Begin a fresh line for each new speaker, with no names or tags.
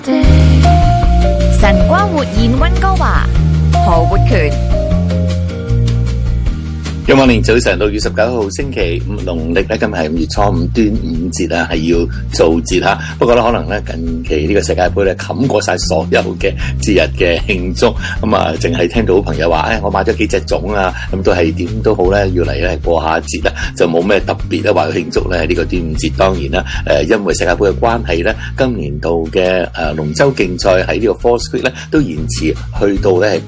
晨光活現溫哥華，何活權。
今晚年早上6月19號星期五，農曆咧今日係5月初5端午節啊，係要做節吓。不過咧可能咧近期呢個世界盃咧冚過晒所有嘅節日嘅慶祝，咁啊淨係聽到朋友話，我買咗幾隻粽啊，咁都係點都好咧，要嚟咧過下節啦，就冇咩特別咧話去慶祝咧呢個端午節。當然啦，因為世界盃嘅關係咧，今年度嘅龍舟競賽喺呢個 Falls Creek 咧都延遲去到咧